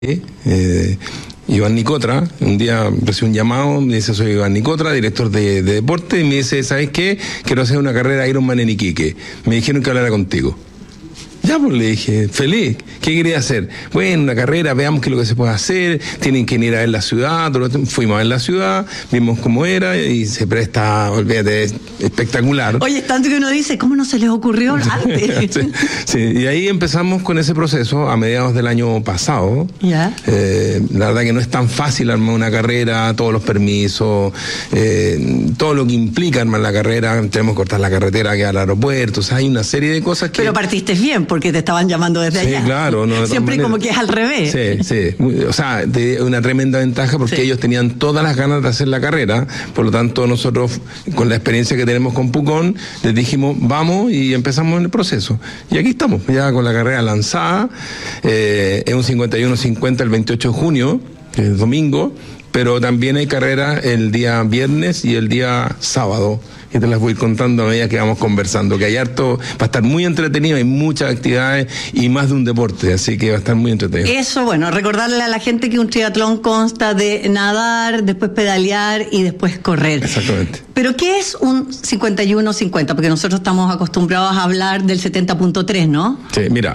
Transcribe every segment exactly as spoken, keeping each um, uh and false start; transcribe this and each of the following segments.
Eh, Iván Nicotra, un día recibió un llamado, me dice: soy Iván Nicotra, director de, de deporte, y me dice: ¿sabes qué? Quiero hacer una carrera Ironman en Iquique. Me dijeron que hablara contigo. Ya, pues le dije, feliz. ¿Qué quería hacer? Bueno, una carrera, veamos qué es lo que se puede hacer, tienen que ir a ver la ciudad. Fuimos a ver la ciudad, vimos cómo era y se presta, olvídate, es espectacular. Oye, es tanto que uno dice, ¿cómo no se les ocurrió antes? sí, sí, y ahí empezamos con ese proceso a mediados del año pasado. Ya. Eh, la verdad que no es tan fácil armar una carrera, todos los permisos, eh, todo lo que implica armar la carrera, tenemos que cortar la carretera que va al aeropuerto, o sea, hay una serie de cosas que... Pero partiste bien, porque te estaban llamando desde sí, allá. Sí, claro. No, siempre como que es al revés. Sí, sí. O sea, de una tremenda ventaja porque sí. Ellos tenían todas las ganas de hacer la carrera, por lo tanto nosotros, con la experiencia que tenemos con Pucón, les dijimos, vamos, y empezamos en el proceso. Y aquí estamos, ya con la carrera lanzada, eh, es un cincuenta y uno cincuenta el veintiocho de junio, el domingo, pero también hay carrera el día viernes y el día sábado. Y te las voy contando a medida que vamos conversando, que hay harto, va a estar muy entretenido, hay muchas actividades y más de un deporte, así que va a estar muy entretenido. Eso, bueno, recordarle a la gente que un triatlón consta de nadar, después pedalear y después correr. Exactamente. Pero ¿qué es un cincuenta y uno cincuenta? Porque nosotros estamos acostumbrados a hablar del setenta punto tres, ¿no? Sí, mira,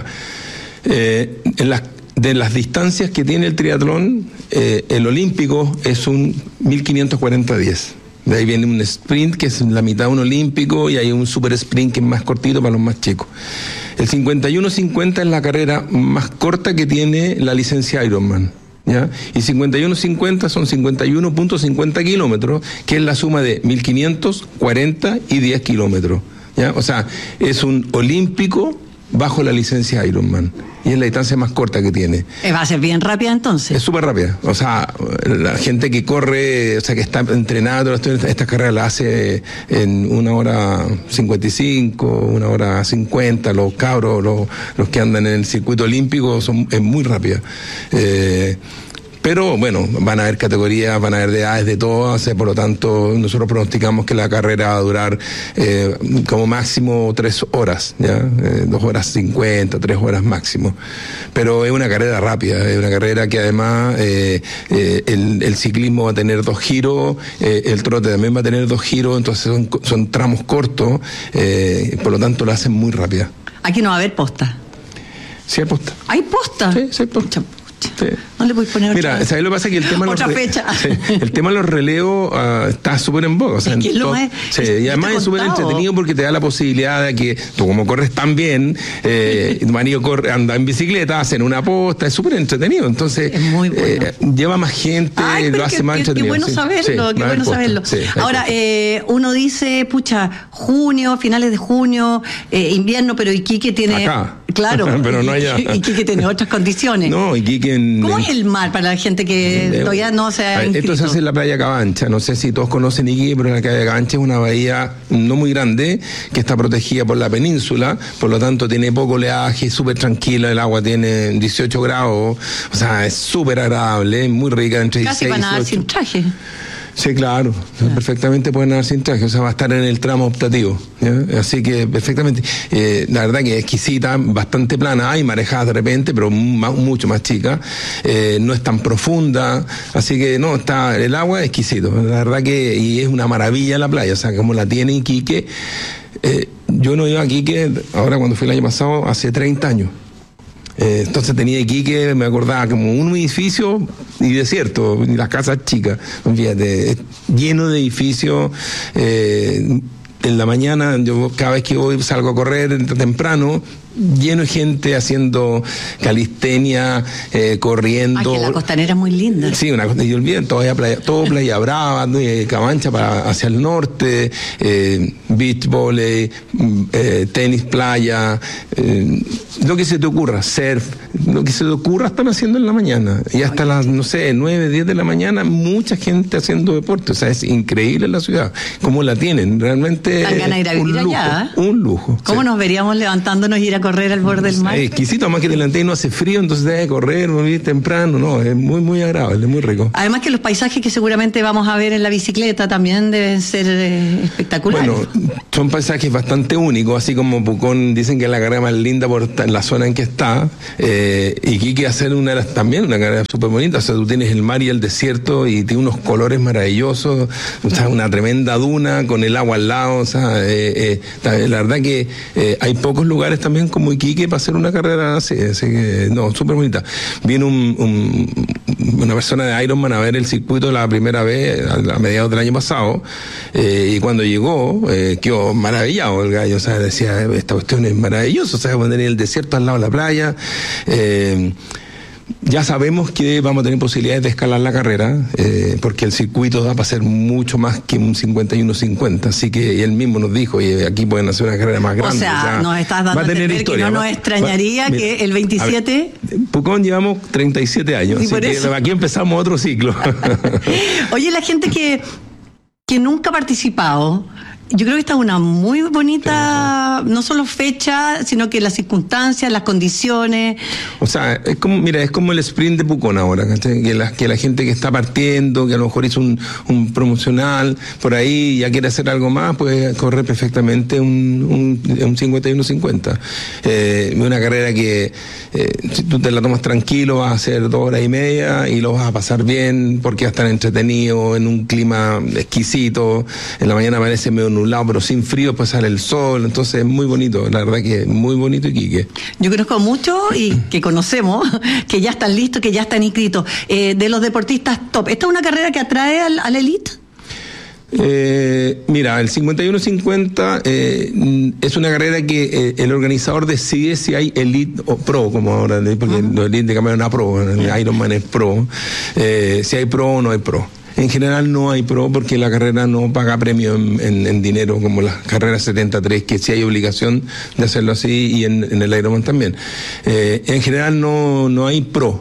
eh, en las de las distancias que tiene el triatlón, eh, el olímpico es un mil quinientos cuarenta diez. De ahí viene un sprint, que es la mitad de un olímpico, y hay un super sprint que es más cortito para los más chicos. El cincuenta y uno cincuenta es la carrera más corta que tiene la licencia Ironman, ¿ya? Y cincuenta y uno cincuenta son cincuenta y uno punto cincuenta kilómetros, que es la suma de mil quinientos, cuarenta y diez kilómetros, ¿ya? O sea, es un olímpico bajo la licencia Ironman. Y es la distancia más corta que tiene. ¿Va a ser bien rápida entonces? Es súper rápida. O sea, la gente que corre, o sea, que está entrenada, estas carreras las hace en una hora cincuenta y cinco, una hora cincuenta. Los cabros, los, los que andan en el circuito olímpico, son, es muy rápida. Eh, Pero bueno, van a haber categorías, van a haber de edades de todas, eh, por lo tanto nosotros pronosticamos que la carrera va a durar eh, como máximo tres horas, ¿ya? Eh, dos horas cincuenta, tres horas máximo. Pero es una carrera rápida, es una carrera que además eh, eh, el, el ciclismo va a tener dos giros, eh, el trote también va a tener dos giros, entonces son, son tramos cortos, eh, por lo tanto la hacen muy rápida. Aquí no va a haber posta. Sí hay posta. ¿Hay posta? Sí, sí hay posta. Sí. No le voy a poner Mira, otra ¿sabes lo que pasa? Que el tema otra los re... fecha. Sí, el tema de los relevos uh, está súper en boga. O sea, es que en lo todo... es, sí, es, y además es súper entretenido porque te da la posibilidad de que tú, como corres tan bien, eh, Mario corre, anda en bicicleta, hacen una posta, es súper entretenido. Entonces, es muy bueno. eh, lleva más gente, Ay, lo hace que, más que, entretenido. Qué bueno sí, saberlo, sí, qué bueno saberlo. Sí, ahora, eh, uno dice, pucha, junio, finales de junio, eh, invierno, pero Iquique tiene... Acá. Claro, pero no allá. Iquique tiene otras condiciones. No, Iquique en... ¿Cómo es el mar para la gente que eh, todavía no se ha inscrito? Esto se hace en la playa Cabancha. No sé si todos conocen Iquique, pero la playa Cabancha es una bahía no muy grande que está protegida por la península, por lo tanto tiene poco oleaje, súper tranquila, el agua tiene dieciocho grados, o sea, es súper agradable, muy rica, entre casi dieciséis van a dar y sin traje. Sí, claro, ah. perfectamente pueden nadar sin traje, o sea, va a estar en el tramo optativo, ¿ya? Así que perfectamente, eh, la verdad que es exquisita, bastante plana, hay marejadas de repente, pero más, mucho más chica, eh, no es tan profunda, así que no, está el agua es exquisito, la verdad que, y es una maravilla la playa, o sea, como la tiene Iquique, eh, yo no iba a Iquique, ahora cuando fui el año pasado, hace treinta años. Eh, entonces tenía Iquique, me acordaba como un edificio y desierto, y las casas chicas, fíjate, lleno de edificios. Eh, en la mañana, yo cada vez que voy salgo a correr temprano, lleno de gente haciendo calistenia, eh, corriendo. Ay, que la costanera es muy linda. Sí, una cosa, y olviden, todavía playa, todo Playa Brava, eh, Cabancha para hacia el norte, eh, beach volley, eh, tenis playa, eh, lo que se te ocurra, surf, lo que se te ocurra están haciendo en la mañana. Y hasta Ay, las, no sé, nueve, diez de la mañana, mucha gente haciendo deporte. O sea, es increíble la ciudad, cómo la tienen, realmente. Dan ganas de ir a vivir un lujo, allá. Un lujo. ¿Cómo sí. nos veríamos levantándonos y ir a correr al borde del mar. Es exquisito, más que delante no hace frío, entonces debe correr, morir temprano, no, es muy, muy agradable, muy rico. Además que los paisajes que seguramente vamos a ver en la bicicleta también deben ser eh, espectaculares. Bueno, son paisajes bastante únicos, así como Pucón dicen que es la carrera más linda por en la zona en que está, eh, Iquique hacer una de las, también una carrera súper bonita, o sea, tú tienes el mar y el desierto y tiene unos colores maravillosos, o sea, una tremenda duna con el agua al lado, o sea, eh, eh, la verdad que eh, hay pocos lugares también como Iquique para hacer una carrera así, así que, no, súper bonita. Viene un, un, una persona de Ironman a ver el circuito la primera vez, a, a mediados del año pasado, eh, y cuando llegó, eh, quedó maravillado el gallo, o sea, decía, esta cuestión es maravillosa, o sea, poner el desierto al lado de la playa, eh, ya sabemos que vamos a tener posibilidades de escalar la carrera, eh, porque el circuito da para ser mucho más que un cincuenta y uno cincuenta, así que él mismo nos dijo, y aquí pueden hacer una carrera más grande. O sea, o sea nos estás dando a entender historia, que no nos extrañaría va, mira, que el veintisiete... Ver, Pucón llevamos treinta y siete años, así que eso. Aquí empezamos otro ciclo. Oye, la gente que, que nunca ha participado... Yo creo que esta es una muy bonita, no solo fecha, sino que las circunstancias, las condiciones. O sea, es como, mira, es como el sprint de Pucón ahora, que la, que la gente que está partiendo, que a lo mejor hizo un, un promocional por ahí y ya quiere hacer algo más, puede correr perfectamente un, un, un cincuenta y uno cincuenta. Eh, una carrera que eh, si tú te la tomas tranquilo, vas a hacer dos horas y media y lo vas a pasar bien porque vas a estar entretenido en un clima exquisito. En la mañana amanece medio un lado pero sin frío, pues sale el sol, entonces es muy bonito, la verdad que es muy bonito Iquique. Yo conozco mucho y que conocemos que ya están listos, que ya están inscritos, eh, de los deportistas top. ¿Esta es una carrera que atrae al, al elite? Eh, mira, el cincuenta y uno cincuenta eh, es una carrera que eh, el organizador decide si hay elite o pro, como ahora, porque uh-huh. los elite cambiaron a pro, el Ironman es pro, eh, si hay pro o no hay pro. En general no hay pro porque la carrera no paga premio en, en, en dinero como las carreras setenta y tres, que sí hay obligación de hacerlo así, y en, en el Ironman también. Eh, en general no, no hay pro.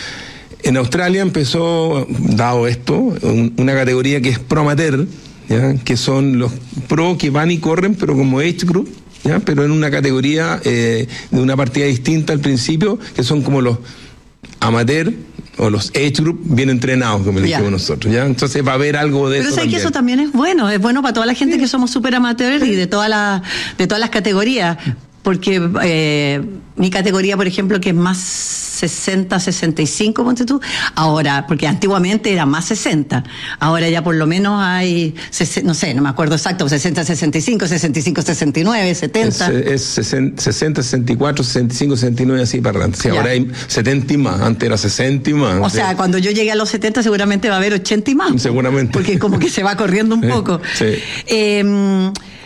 En Australia empezó, dado esto, un, una categoría que es pro amateur, ¿ya? Que son los pro que van y corren, pero como age group, ¿ya? Pero en una categoría eh, de una partida distinta al principio, que son como los amateur o los age group bien entrenados, como le dijimos nosotros, ¿ya? Entonces va a haber algo de Pero eso. Pero sé que eso también es bueno, es bueno para toda la gente sí. que somos súper amateurs sí. y de todas las de todas las categorías, porque eh, mi categoría, por ejemplo, que es más sesenta, sesenta y cinco, ponte tú, ahora, porque antiguamente era más sesenta, ahora ya por lo menos hay, no sé, no me acuerdo exacto, sesenta, sesenta y cinco, sesenta y cinco, sesenta y nueve, setenta. Es, es sesenta, sesenta y cuatro, sesenta y cinco, sesenta y nueve, así para adelante. Sí, ahora hay setenta y más, antes era sesenta y más. O sea, sí. cuando yo llegue a los setenta seguramente va a haber ochenta y más. Seguramente. Porque como que se va corriendo un poco. Sí. Eh,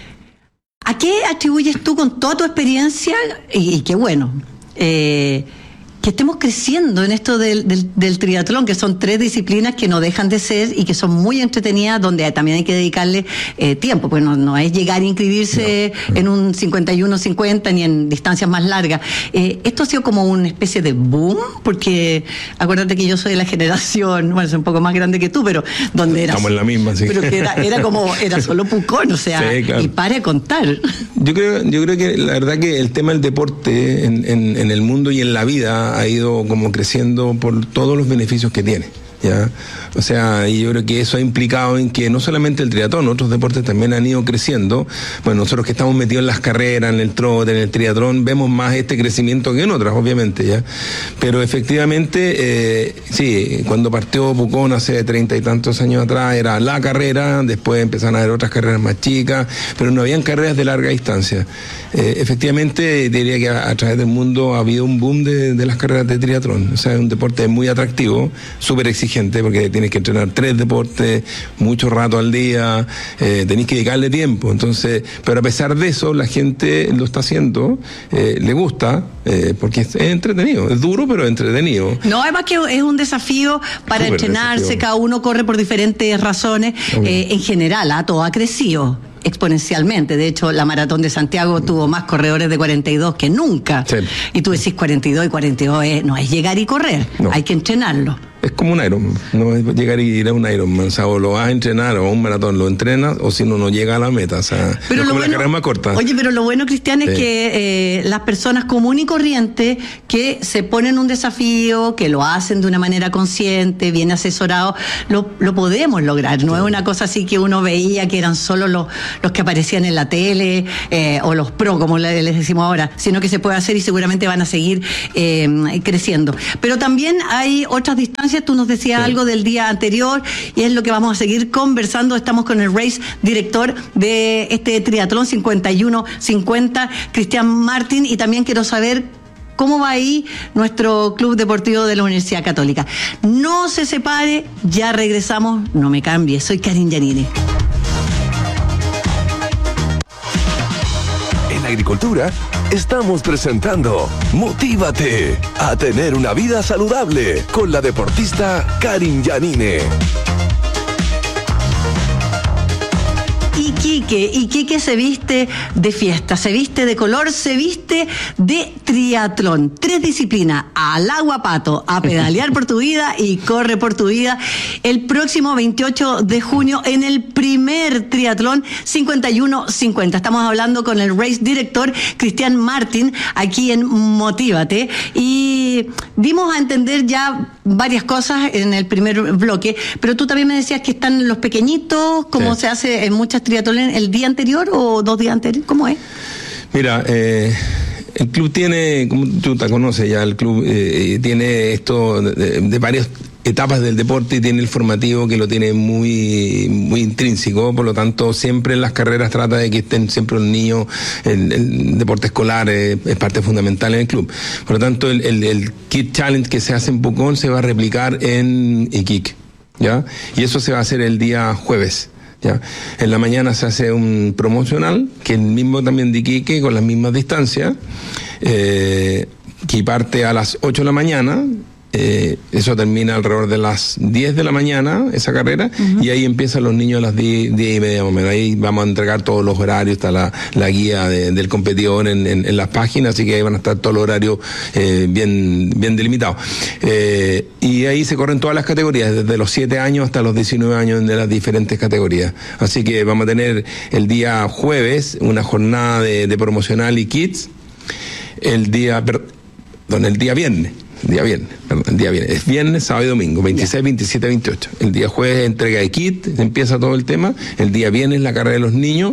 ¿A qué atribuyes tú con toda tu experiencia, y, y qué bueno, eh, que estemos creciendo en esto del, del, del triatlón, que son tres disciplinas que no dejan de ser y que son muy entretenidas, donde también hay que dedicarle eh, tiempo, pues no, no es llegar a inscribirse no, no. en un cincuenta y uno cincuenta ni en distancias más largas. Eh, esto ha sido como una especie de boom, porque acuérdate que yo soy de la generación, bueno, soy un poco más grande que tú, pero donde era... Estamos en la misma, sí. Pero que era, era como, era solo Pucón, o sea, sí, claro. y para de contar. Yo creo, yo creo que la verdad que el tema del deporte en, en, en el mundo y en la vida ha ido como creciendo por todos los beneficios que tiene, ¿ya? O sea, y yo creo que eso ha implicado en que no solamente el triatlón, otros deportes también han ido creciendo. Bueno, nosotros que estamos metidos en las carreras, en el trote, en el triatlón, vemos más este crecimiento que en otras, obviamente, ¿ya? Pero efectivamente, eh, sí, cuando partió Pucón hace treinta y tantos años atrás, era la carrera, después empezaron a haber otras carreras más chicas, pero no habían carreras de larga distancia. Eh, efectivamente, diría que a, a través del mundo ha habido un boom de, de las carreras de triatlón. O sea, es un deporte muy atractivo, súper exigente, porque tiene que entrenar tres deportes, mucho rato al día, eh, tenéis que dedicarle tiempo. Entonces, pero a pesar de eso, la gente lo está haciendo, eh, le gusta, eh, porque es, es entretenido, es duro, pero es entretenido. No, además que es un desafío para Súper entrenarse, desafío. Cada uno corre por diferentes razones. Eh, en general, ¿eh? Todo ha crecido exponencialmente. De hecho, la Maratón de Santiago tuvo más corredores de cuarenta y dos que nunca. Sí. Y tú decís cuarenta y dos y cuarenta y dos es, no es llegar y correr, no. Hay que entrenarlo. es como un Ironman, no es llegar y ir a un Ironman, o sea, o lo vas a entrenar o a un maratón lo entrenas, o si no, no llega a la meta, o sea, pero es lo como bueno, la carrera más corta. Oye, pero lo bueno, Cristian, es sí. que eh, las personas comunes y corrientes que se ponen un desafío, que lo hacen de una manera consciente, bien asesorado, lo, lo podemos lograr, no sí. es una cosa así que uno veía que eran solo los, los que aparecían en la tele, eh, o los pro, como les decimos ahora, sino que se puede hacer y seguramente van a seguir eh, creciendo. Pero también hay otras distancias, tú nos decías sí. algo del día anterior, y es lo que vamos a seguir conversando. Estamos con el race director de este triatlón cincuenta y uno cincuenta, Cristian Martín, y también quiero saber cómo va ahí nuestro Club Deportivo de la Universidad Católica. No se separe, ya regresamos, no me cambie, soy Karin Yanine. Agricultura, estamos presentando Motívate a tener una vida saludable con la deportista Karin Yanine. Iquique, Iquique se viste de fiesta, se viste de color, se viste de triatlón. Tres disciplinas, al agua pato, a pedalear por tu vida y corre por tu vida. El próximo veintiocho de junio en el primer triatlón cincuenta y uno cincuenta. Estamos hablando con el race director Cristian Martín aquí en Motívate, y dimos a entender ya varias cosas en el primer bloque, pero tú también me decías que están los pequeñitos, como sí. se hace en muchas triatlones, el día anterior o dos días anteriores, ¿cómo es? Mira, eh, el club tiene, como tú te conoces ya, el club eh, tiene esto de, de varias etapas del deporte, y tiene el formativo que lo tiene muy muy intrínseco, por lo tanto siempre en las carreras trata de que estén siempre los niños. El, el deporte escolar es, es parte fundamental en el club, por lo tanto el, el, el Kid Challenge que se hace en Pucón se va a replicar en Iquique, ¿ya? Y eso se va a hacer el día jueves. ¿Ya? En la mañana se hace un promocional, que es el mismo también de Iquique, con las mismas distancias, eh, que parte a las ocho de la mañana. Eh, eso termina alrededor de las diez de la mañana, esa carrera, uh-huh. y ahí empiezan los niños a las diez, diez y media más o menos. Ahí vamos a entregar todos los horarios, está la, la guía de, del competidor en, en, en las páginas, así que ahí van a estar todos los horarios eh, bien, bien delimitados. Eh, y ahí se corren todas las categorías, desde los siete años hasta los diecinueve años de las diferentes categorías. Así que vamos a tener el día jueves una jornada de, de promocional y kids, el día, perdón, el día viernes. Día viernes, perdón, el día viernes. Es viernes, sábado y domingo, veintiséis, veintisiete, veintiocho. El día jueves entrega de kit, empieza todo el tema. El día viernes la carrera de los niños.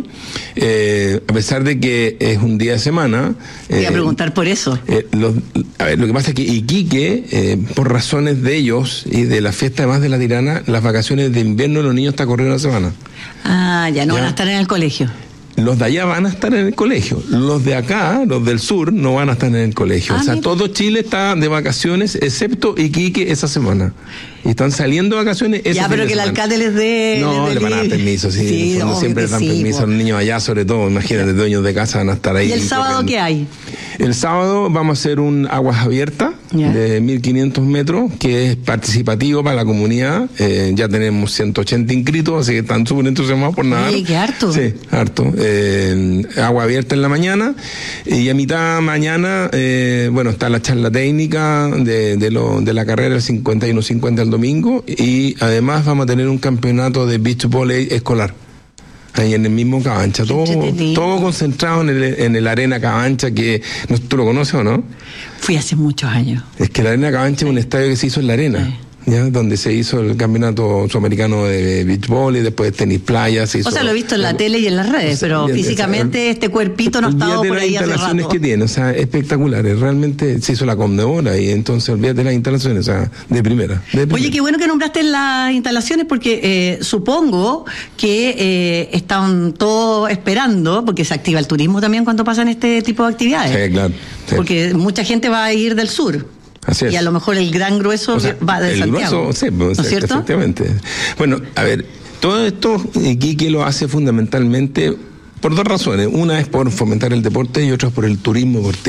Eh, a pesar de que es un día de semana. Te iba a preguntar por eso. Eh, los, a ver, lo que pasa es que Iquique, eh, por razones de ellos y de la fiesta además de la Tirana, las vacaciones de invierno de los niños está corriendo una semana. Ah, ya no ¿Ya? van a estar en el colegio. Los de allá van a estar en el colegio, los de acá, los del sur, no van a estar en el colegio. Ah, o sea, mira. Todo Chile está de vacaciones, excepto Iquique esa semana. Y están saliendo de vacaciones esa Ya, pero que semana. El alcalde les dé... No, les le van a dar permiso, sí. sí en el fondo siempre les dan sí, permiso po. a los niños allá, sobre todo, imagínate, sí. dueños de casa van a estar ahí. ¿Y el sábado corriendo. Qué hay? El sábado vamos a hacer un aguas abiertas yeah. de mil quinientos metros, que es participativo para la comunidad. Eh, ya tenemos ciento ochenta inscritos, así que están súper entusiasmados por nadar. Sí, qué harto. Sí, harto. Eh, agua abierta en la mañana, y a mitad mañana, eh, bueno, está la charla técnica de, de, lo, de la carrera del cincuenta y uno cincuenta el domingo, y además vamos a tener un campeonato de beach volley escolar. Ahí en el mismo Cabancha, todo, todo concentrado en el, en el Arena Cabancha, que no, ¿tú lo conoces o no? Fui hace muchos años. Es que la Arena Cabancha es un estadio que se hizo en la arena. Sí. ¿Ya? Donde se hizo el campeonato sudamericano de beach volley, después tenis playa. Se hizo, o sea, lo he visto en la, la tele y en las redes, pero ya, físicamente el, este cuerpito no ha estado por ahí hace rato. Las instalaciones que tiene, o sea, espectaculares. Realmente se hizo la Conmebol y entonces olvídate de las instalaciones, o sea, de primera, de primera. Oye, qué bueno que nombraste las instalaciones, porque eh, supongo que eh, están todos esperando, porque se activa el turismo también cuando pasan este tipo de actividades. Sí, claro. Sí. Porque mucha gente va a ir del sur. Así es. Y a lo mejor el gran grueso, o sea, va de el Santiago. Grueso, sí, pues, ¿no es cierto? Efectivamente. Bueno, a ver, todo esto Iquique lo hace fundamentalmente por dos razones. Una es por fomentar el deporte y otra es por el turismo deportivo.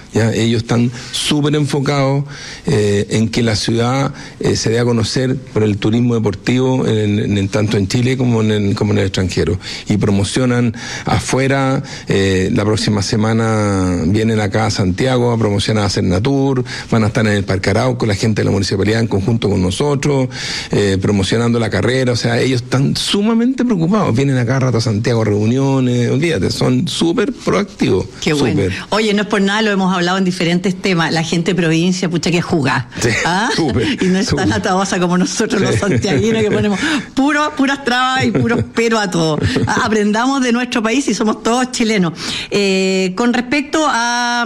¿ya? Ellos están súper enfocados eh, en que la ciudad eh, se dé a conocer por el turismo deportivo, en, en, en, tanto en Chile como en el, como en el extranjero. Y promocionan afuera, eh, la próxima semana vienen acá a Santiago a promocionar a Cernatur, van a estar en el Parque Arauco, la gente de la municipalidad en conjunto con nosotros, eh, promocionando la carrera. O sea, ellos están sumamente preocupados, vienen acá a rato a Santiago a reuniones, olvídate, son súper proactivos. Qué super. bueno. Oye, no es por nada, lo hemos hablado en diferentes temas, la gente de provincia, pucha que juega, sí, ¿ah? super, y no es super. tan atabosa como nosotros sí. Los santiaguinos que ponemos puro, puras trabas y puros pero a todo. Aprendamos de nuestro país y somos todos chilenos. Eh, con respecto a...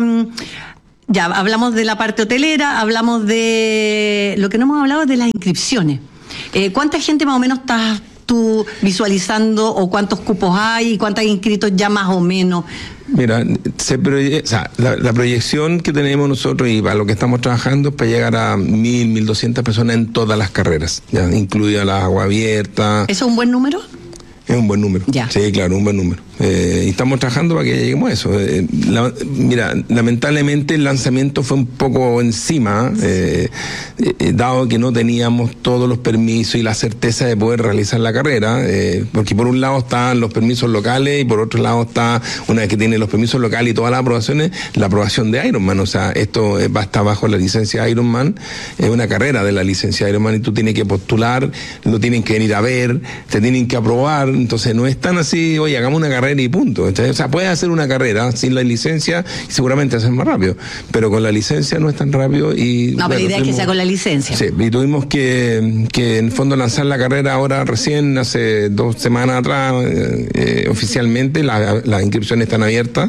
Ya, hablamos de la parte hotelera, hablamos de... Lo que no hemos hablado es de las inscripciones. Eh, ¿Cuánta gente más o menos estás tú visualizando o cuántos cupos hay y cuántos inscritos ya más o menos? Mira, se proye- o sea, la, la proyección que tenemos nosotros y para lo que estamos trabajando es para llegar a mil, mil doscientas personas en todas las carreras, ya, incluida la agua abierta. ¿Eso es un buen número? Es un buen número. Ya. Sí, claro, un buen número. Eh, y estamos trabajando para que lleguemos a eso. Eh, la, mira, lamentablemente el lanzamiento fue un poco encima, eh, eh, dado que no teníamos todos los permisos y la certeza de poder realizar la carrera, eh, porque por un lado están los permisos locales y por otro lado está, una vez que tiene los permisos locales y todas las aprobaciones, la aprobación de Ironman. O sea, esto va a estar bajo la licencia Ironman, es una carrera de la licencia Ironman y tú tienes que postular, lo tienen que venir a ver, te tienen que aprobar, entonces no es tan así, oye, hagamos una carrera y punto. O sea, puedes hacer una carrera sin la licencia y seguramente hacer más rápido, pero con la licencia no es tan rápido y... No, pero bueno, la idea tuvimos, es que sea con la licencia. Sí, y tuvimos que, que en el fondo lanzar la carrera ahora recién, hace dos semanas atrás, eh, eh, oficialmente, la, las inscripciones están abiertas,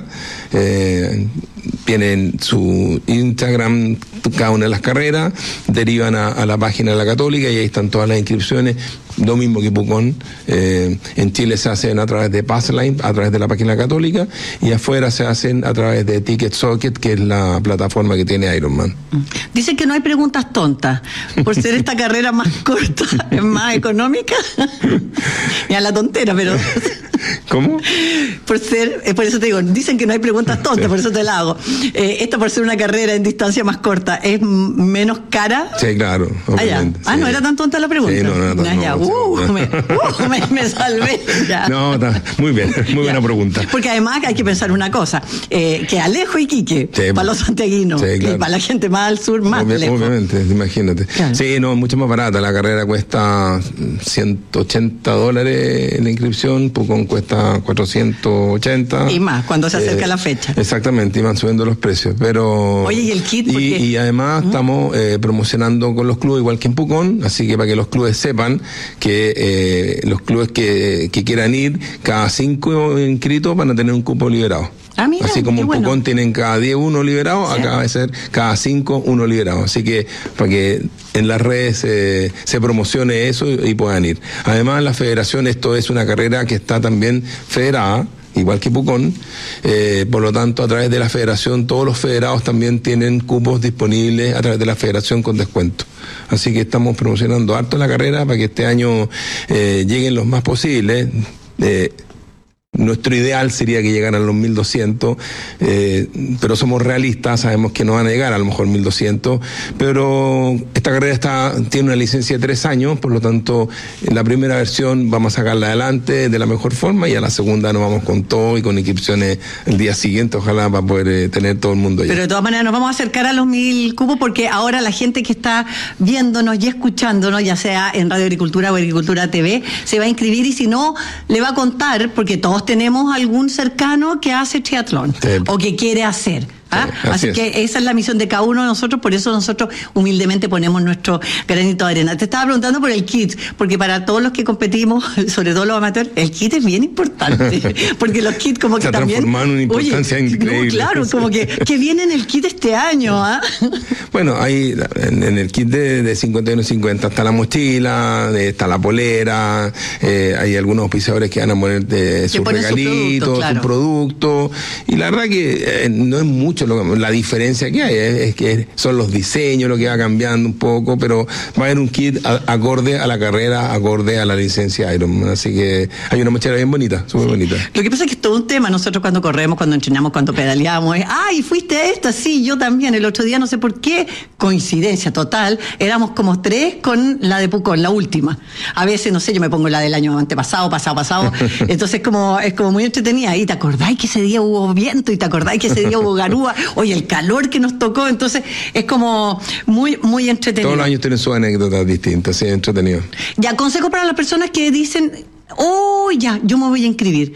eh, tienen su Instagram cada una de las carreras, derivan a, a la página de la Católica y ahí están todas las inscripciones, lo mismo que Pucón. Eh, en Chile se hacen a través de Passline, a través de la página católica, y afuera se hacen a través de TicketSocket, que es la plataforma que tiene Ironman. Dicen que no hay preguntas tontas, por ser esta carrera más corta, es más económica. Mira la tontera, pero... ¿Cómo? Por ser, eh, por eso te digo, dicen que no hay preguntas tontas, sí. Por eso te la hago. Eh, esta por ser una carrera en distancia más corta, ¿es m- menos cara? Sí, claro. Ah, ya. Ah, sí. no era tan tonta la pregunta. Sí, no, no era tan ah, ya. no, uh, sí, me, uh, me, me salvé. Ya. No, está muy bien, muy buena pregunta. Porque además hay que pensar una cosa, eh, que Alejo y Quique, sí, para los santiaguinos, sí, claro. Y para la gente más al sur, más Obvi- lejos. Obviamente, imagínate. Claro. Sí, no, mucho más barata. La carrera cuesta ciento ochenta dólares la inscripción, Pucón cuesta cuatrocientos ochenta. Y más, cuando se acerca eh, la fecha. Exactamente, y van subiendo los precios. Pero Oye, ¿y el kit? Y, y además ¿Mm? estamos eh, promocionando con los clubes igual que en Pucón, así que para que los clubes sepan que eh, los clubes que, que quieran ir, cada cinco inscritos van a tener un cupo liberado. Ah, mira, así como en bueno. Pucón tienen cada diez uno liberado, sí. Acá va a ser cada cinco uno liberado. Así que para que en las redes eh, se promocione eso y, y puedan ir. Además, la federación, esto es una carrera que está también federada, igual que Pucón, eh, por lo tanto a través de la federación todos los federados también tienen cupos disponibles a través de la federación con descuento. Así que estamos promocionando harto la carrera para que este año eh, lleguen los más posibles. Eh, Nuestro ideal sería que llegaran los mil doscientos, eh, pero somos realistas, sabemos que no van a llegar a lo mejor mil doscientos, pero esta carrera está tiene una licencia de tres años, por lo tanto, en la primera versión vamos a sacarla adelante de la mejor forma y a la segunda nos vamos con todo y con inscripciones el día siguiente, ojalá para poder eh, tener todo el mundo allá. Pero de todas maneras nos vamos a acercar a los mil cupos porque ahora la gente que está viéndonos y escuchándonos, ya sea en Radio Agricultura o Agricultura T V, se va a inscribir y si no, le va a contar, porque todos tenemos algún cercano que hace triatlón sí. O que quiere hacer. ¿Ah? Sí, así, así que esa es la misión de cada uno de nosotros, por eso nosotros humildemente ponemos nuestro granito de arena. Te estaba preguntando por el kit, porque para todos los que competimos, sobre todo los amateurs, el kit es bien importante, porque los kits como que se también... Se transforman en una importancia oye, increíble. No, claro, como que, que viene en el kit este año. ¿Ah? Bueno, hay en, en el kit de, de cincuenta y uno cincuenta está la mochila, de, está la polera, eh, hay algunos auspiciadores que van a poner de sus regalitos, su producto, claro. Su producto, y la verdad que eh, no es mucho mucho. Lo, la diferencia que hay es, es que son los diseños lo que va cambiando un poco, pero va a haber un kit a, acorde a la carrera, acorde a la licencia Ironman. Así que hay una mochila bien bonita, súper sí. bonita. Lo que pasa es que es todo un tema. Nosotros cuando corremos, cuando entrenamos, cuando pedaleamos, es, ay, fuiste a esta, sí, yo también. El otro día, no sé por qué, coincidencia total, éramos como tres con la de Pucón, la última. A veces, no sé, yo me pongo la del año antepasado, pasado, pasado. Entonces como, es como muy entretenida. Y te acordáis que ese día hubo viento, y te acordáis que ese día hubo garúa. Oye, el calor que nos tocó. Entonces es como muy, muy entretenido. Todos los años tienen sus anécdotas distintas, sí, entretenido. Ya, consejo para las personas que dicen, oh, ya, yo me voy a inscribir.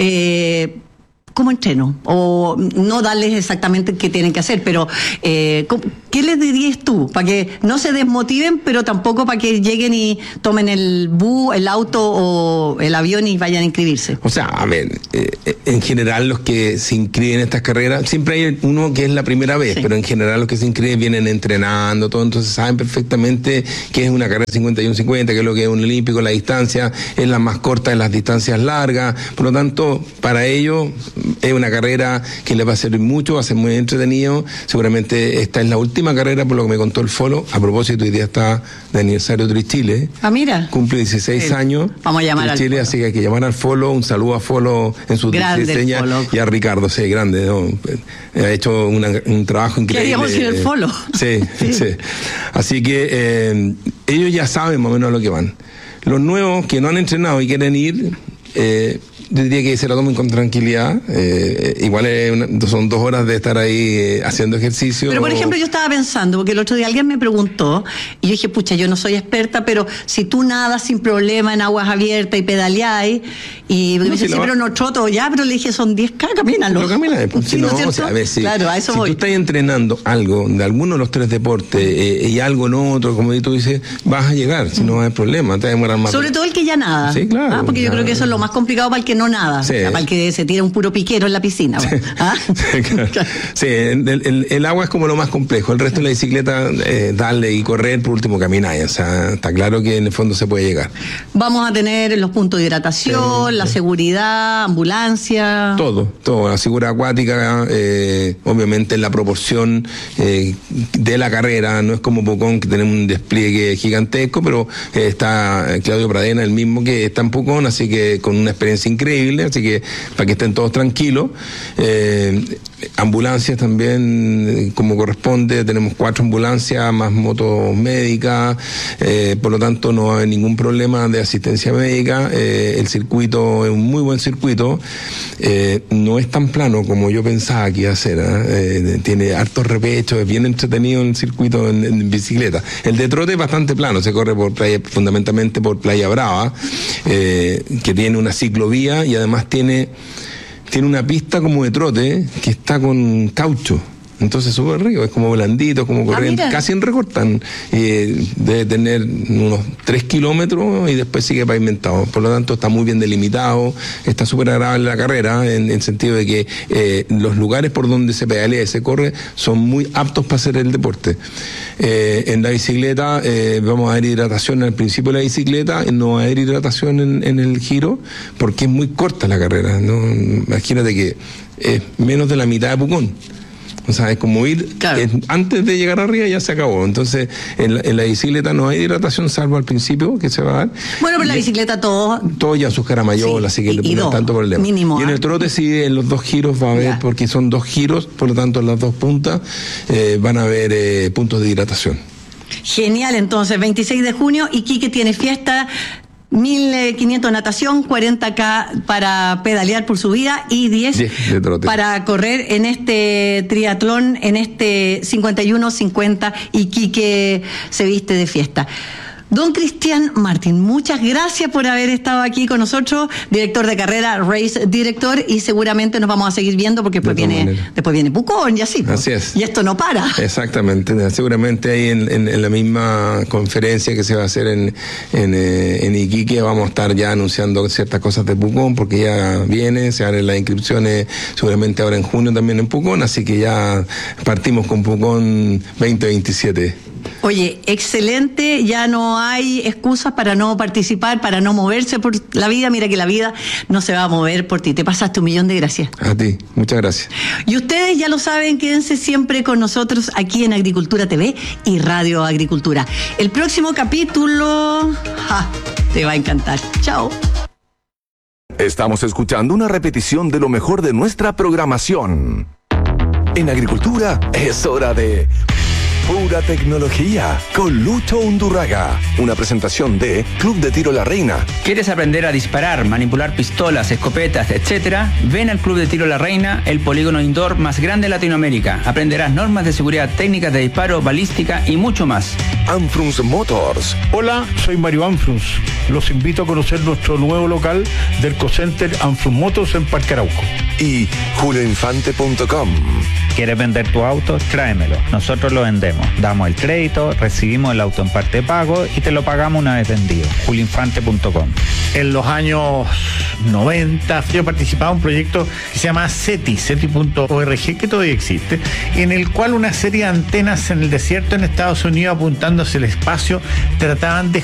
Eh... ¿Cómo entreno? O no darles exactamente qué tienen que hacer, pero eh, ¿qué les dirías tú? Para que no se desmotiven, pero tampoco para que lleguen y tomen el bus, el auto o el avión y vayan a inscribirse. O sea, a ver, eh, en general los que se inscriben en estas carreras, siempre hay uno que es la primera vez, sí. Pero en general los que se inscriben vienen entrenando, todo, entonces saben perfectamente que es una carrera cincuenta y uno cincuenta, que es lo que es un olímpico, la distancia es la más corta de las distancias largas, por lo tanto, para ellos es una carrera que les va a servir mucho, va a ser muy entretenido. Seguramente esta es la última carrera, por lo que me contó el Folo. A propósito, hoy día está de aniversario Tri Chile. Ah, mira. Cumple dieciséis años. Vamos a llamar al Chile, Folo. Así que hay que llamar al Folo. Un saludo a Folo en sus dieciséis años. Y a Ricardo, sí, grande, ¿no? Ha hecho una, un trabajo increíble. Queríamos ir al Folo. Sí, sí, sí. Así que eh, ellos ya saben más o menos a lo que van. Los nuevos que no han entrenado y quieren ir, eh, yo diría que se la tomen con tranquilidad. Eh, igual es una, son dos horas de estar ahí eh, haciendo ejercicio. Pero por ejemplo, yo estaba pensando, porque el otro día alguien me preguntó, y yo dije, pucha, yo no soy experta, pero si tú nadas sin problema en aguas abiertas y pedaleáis, y me no, dice, si sí, lo... pero no troto, ya, pero le dije, son diez K, camínalo. Lo camina después. Sí, si no, ¿no es o sea, a ver, si, claro, a eso si voy. tú estás entrenando algo de alguno de los tres deportes eh, y algo en otro, como tú dices, vas a llegar, si no hay problema, te va a demorar más. Sobre todo el que ya nada. Sí, claro. ¿Ah? Porque yo claro. creo que eso es lo más complicado para el que no nada. Sí. O sea, para el que se tira un puro piquero en la piscina. Sí, ¿Ah? sí, claro. Sí, el, el, el agua es como lo más complejo. El resto de la bicicleta, eh, darle y correr, por último caminar. O sea, está claro que en el fondo se puede llegar. Vamos a tener los puntos de hidratación, sí, la sí. seguridad, ambulancia. Todo, todo. La seguridad acuática, eh, obviamente en la proporción eh, de la carrera. No es como Pucón, que tenemos un despliegue gigantesco, pero eh, está Claudio Pradena, el mismo que está en Pucón, así que con una experiencia increíble. Así que para que estén todos tranquilos. Eh, ambulancias también, como corresponde, tenemos cuatro ambulancias más motos médicas, eh, por lo tanto no va a haber ningún problema de asistencia médica. Eh, el circuito es un muy buen circuito, eh, no es tan plano como yo pensaba que iba a ser, ¿eh? Eh, tiene hartos repechos, es bien entretenido el circuito en, en bicicleta. El de trote es bastante plano, se corre por playa, fundamentalmente por Playa Brava, eh, que tiene una ciclovía y además tiene tiene una pista como de trote que está con caucho. Entonces súper rico, es como blandito, como corriente, ah, casi en recortan. Eh, debe tener unos tres kilómetros y después sigue pavimentado. Por lo tanto está muy bien delimitado, está súper agradable la carrera, en el sentido de que eh, los lugares por donde se pedalea y se corre son muy aptos para hacer el deporte. Eh, en la bicicleta eh, vamos a ver hidratación al principio de la bicicleta, no va a haber hidratación en, en el giro, porque es muy corta la carrera, ¿no? Imagínate que es menos de la mitad de Pucón. O sea, es como ir, claro. es, antes de llegar arriba ya se acabó. Entonces, en la, en la bicicleta no hay hidratación, salvo al principio, que se va a dar. Bueno, pero en la bicicleta todo... Todo ya sus caramayolas, sí, así que y, y no hay tanto problema. Mínimo, y en el trote sí, en los dos giros va a haber, ya. Porque son dos giros, por lo tanto en las dos puntas eh, van a haber eh, puntos de hidratación. Genial, entonces, veintiséis de junio, Iquique tiene fiesta... mil quinientos natación, cuarenta K para pedalear por subida y diez para correr en este triatlón, en este cincuenta y uno cincuenta Iquique se viste de fiesta. Don Cristian Martín, muchas gracias por haber estado aquí con nosotros, director de carrera, race director, y seguramente nos vamos a seguir viendo porque después de viene después viene Pucón y así. Pues. Así es. Y esto no para. Exactamente, seguramente ahí en, en, en la misma conferencia que se va a hacer en, en, en Iquique vamos a estar ya anunciando ciertas cosas de Pucón, porque ya viene, se abren las inscripciones seguramente ahora en junio también en Pucón, así que ya partimos con Pucón veinte veintisiete. Oye, excelente, ya no hay excusas para no participar, para no moverse por la vida. Mira que la vida no se va a mover por ti. Te pasaste un millón de gracias. A ti, muchas gracias. Y ustedes ya lo saben, quédense siempre con nosotros aquí en Agricultura T V y Radio Agricultura. El próximo capítulo, ja, te va a encantar. Chao. Estamos escuchando una repetición de lo mejor de nuestra programación. En Agricultura es hora de Pura Tecnología con Lucho Undurraga. Una presentación de Club de Tiro La Reina. ¿Quieres aprender a disparar, manipular pistolas, escopetas, etcétera? Ven al Club de Tiro La Reina, el polígono indoor más grande de Latinoamérica. Aprenderás normas de seguridad, técnicas de disparo, balística y mucho más. Anfrunz Motors. Hola, soy Mario Anfrunz. Los invito a conocer nuestro nuevo local del Cocenter Anfrunz Motors en Parque Arauco. Y julio infante punto com. ¿Quieres vender tu auto? Tráemelo. Nosotros lo vendemos. Damos el crédito, recibimos el auto en parte de pago y te lo pagamos una vez vendido. julio infante punto com. En los años noventa yo participaba en un proyecto que se llama SETI, SETI punto org, que todavía existe, en el cual una serie de antenas en el desierto en Estados Unidos apuntando hacia el espacio trataban de